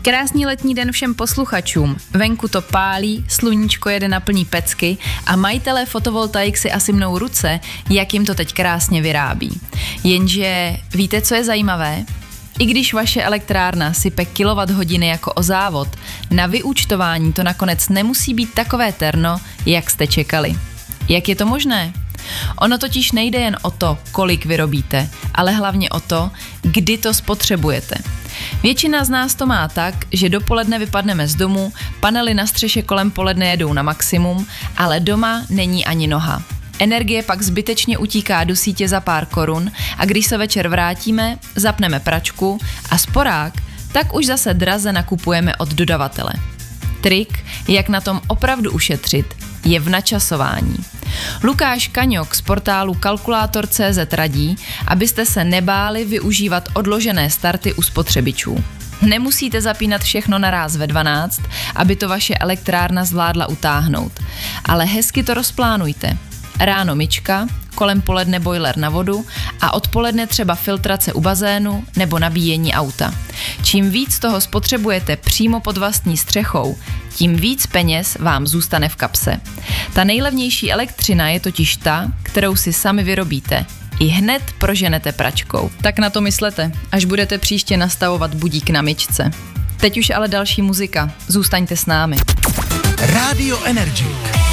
Krásný letní den všem posluchačům. Venku to pálí, sluníčko jede na plný pecky a majitelé fotovoltaik si asi mnou ruce, jak jim to teď krásně vyrábí. Jenže víte, co je zajímavé? I když vaše elektrárna sype kilowatthodiny jako o závod, na vyúčtování to nakonec nemusí být takové terno, jak jste čekali. Jak je to možné? Ono totiž nejde jen o to, kolik vyrobíte, ale hlavně o to, kdy to spotřebujete. Většina z nás to má tak, že dopoledne vypadneme z domu, panely na střeše kolem poledne jedou na maximum, ale doma není ani noha. Energie pak zbytečně utíká do sítě za pár korun a když se večer vrátíme, zapneme pračku a sporák, tak už zase draze nakupujeme od dodavatele. Trik, jak na tom opravdu ušetřit, je v načasování. Lukáš Kaňok z portálu Kalkulátor.cz radí, abyste se nebáli využívat odložené starty u spotřebičů. Nemusíte zapínat všechno naráz ve 12, aby to vaše elektrárna zvládla utáhnout, ale hezky to rozplánujte. Ráno myčka, kolem poledne boiler na vodu a odpoledne třeba filtrace u bazénu nebo nabíjení auta. Čím víc toho spotřebujete přímo pod vlastní střechou, tím víc peněz vám zůstane v kapse. Ta nejlevnější elektřina je totiž ta, kterou si sami vyrobíte. I hned proženete pračkou. Tak na to myslete, až budete příště nastavovat budík na myčce. Teď už ale další muzika. Zůstaňte s námi. Radio Energy.